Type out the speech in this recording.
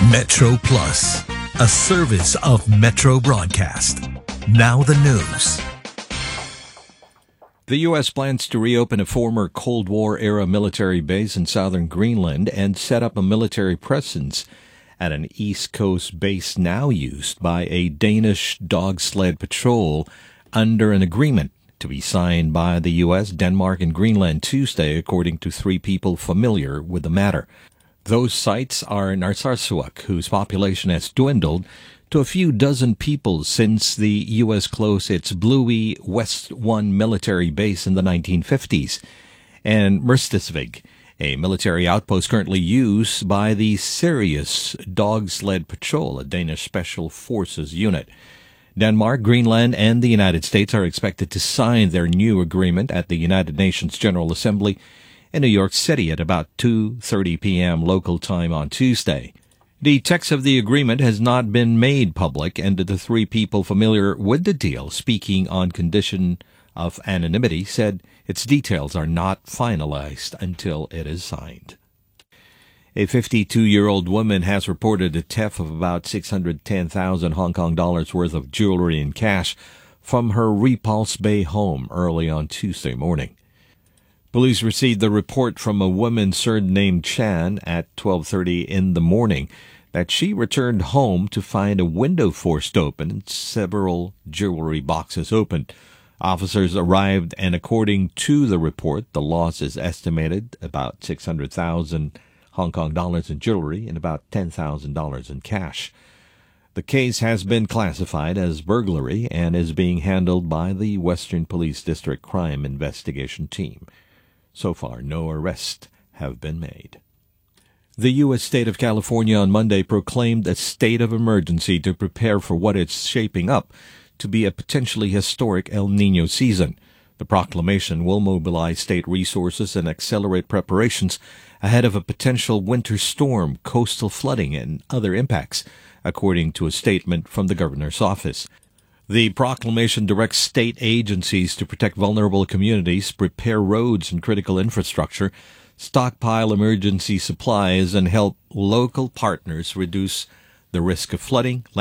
Metro Plus, a service of Metro Broadcast. Now the news. The U.S. plans to reopen a former Cold War-era military base in southern Greenland and set up a military presence at an East Coast base now used by a Danish dog sled patrol under an agreement to be signed by the U.S., Denmark, and Greenland Tuesday, according to three people familiar with the matter. Those sites are Narsarsuaq, whose population has dwindled to a few dozen people since the U.S. closed its Bluey West 1 military base in the 1950s, and Merstisvig, a military outpost currently used by the Sirius Dog Sled Patrol, a Danish Special Forces unit. Denmark, Greenland, and the United States are expected to sign their new agreement at the United Nations General Assembly in New York City at about 2:30 p.m. local time on Tuesday. The text of the agreement has not been made public, and the three people familiar with the deal, speaking on condition of anonymity, said its details are not finalized until it is signed. A 52-year-old woman has reported a theft of about 610,000 Hong Kong dollars worth of jewelry and cash from her Repulse Bay home early on Tuesday morning. Police received the report from a woman surnamed Chan at 12:30 in the morning that she returned home to find a window forced open and several jewelry boxes opened. Officers arrived, and according to the report, the loss is estimated about 600,000 Hong Kong dollars in jewelry and about $10,000 in cash. The case has been classified as burglary and is being handled by the Western Police District Crime Investigation Team. So far, no arrests have been made. The U.S. state of California on Monday proclaimed a state of emergency to prepare for what is shaping up to be a potentially historic El Niño season. The proclamation will mobilize state resources and accelerate preparations ahead of a potential winter storm, coastal flooding, and other impacts, according to a statement from the governor's office. The proclamation directs state agencies to protect vulnerable communities, prepare roads and critical infrastructure, stockpile emergency supplies, and help local partners reduce the risk of flooding,